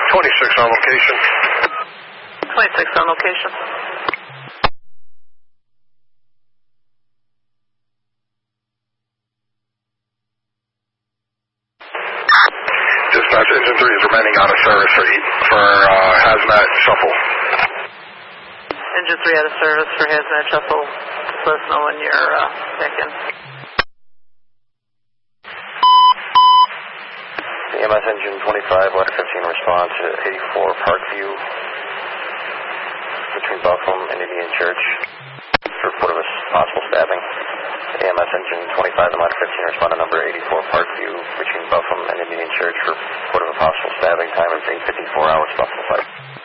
26 on location. 26 on location. Dispatch, engine 3 is remaining out of service for hazmat shuffle. Engine 3 out of service for hazmat shuffle. Just let us know when you're back in. EMS engine 25, ladder 15, respond to 84 Parkview between Buffalo and Indian Church for report of a possible stabbing. EMS engine 25 and ladder 15, respond to number 84 Parkview between Buffalo and Indian Church for report of a possible stabbing. Time is 8:54 hours, Buffalo 5.